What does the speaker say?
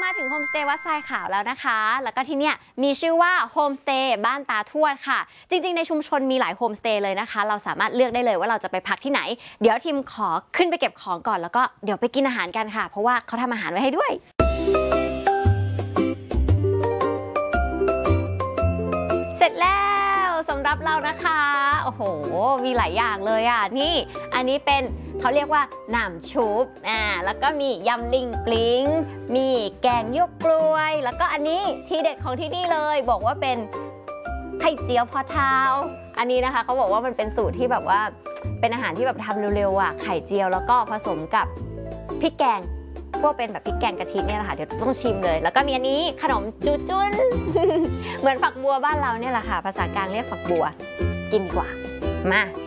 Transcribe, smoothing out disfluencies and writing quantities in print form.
มาถึงโฮมสเตย์วัดทรายขาวแล้วนะคะแล้วก็ที่เนี่ยมีชื่อว่าโฮมสเตย์บ้านตาทวดค่ะจริงๆในชุมชนมีหลายโฮมสเตย์เลยนะคะเราสามารถเลือกได้เลยว่าเราจะไปพักที่ไหนเดี๋ยวทีมขอขึ้นไปเก็บของก่อนแล้วก็เดี๋ยวไปกินอาหารกันค่ะเพราะว่าเขาทำอาหารไว้ให้ด้วยเสร็จแล้วสำหรับเรานะคะโอ้โหมีหลายอย่างเลยอ่ะนี่อันนี้เป็นเขาเรียกว่าหนามชุบแล้วก็มียำลิงปลิงมีแกงหยวกกล้วยแล้วก็อันนี้ทีเด็ดของที่นี่เลยบอกว่าเป็นไข่เจียวพอเท้าอันนี้นะคะเขาบอกว่ามันเป็นสูตรที่แบบว่าเป็นอาหารที่แบบทำเร็วๆอ่ะไข่เจียวแล้วก็ผสมกับพริกแกงพวกเป็นแบบพริกแกงกะทิเนี่ยแหละค่ะเดี๋ยวต้องชิมเลยแล้วก็มีอันนี้ขนมจูจุน เหมือนฝักบัวบ้านเราเนี่ยแหละค่ะภาษากลางเรียกฝักบัวกินดีกว่ามา